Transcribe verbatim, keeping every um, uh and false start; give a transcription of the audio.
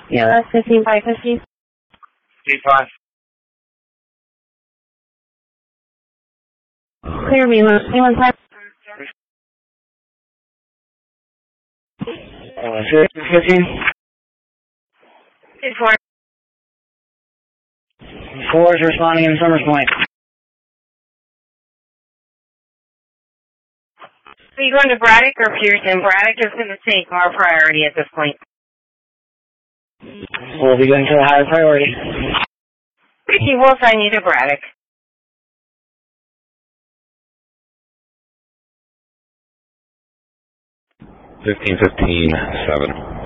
Yeah, that's fifteen five fifty. fifteen five. Clear me, one five. Uh, fifteen. Four. Four is responding in Summers Point. Are you going to Braddock or Pearson? Braddock is going to take our priority at this point. We'll be going to the higher priority. He will assign you to Braddock. Fifteen fifteen seven.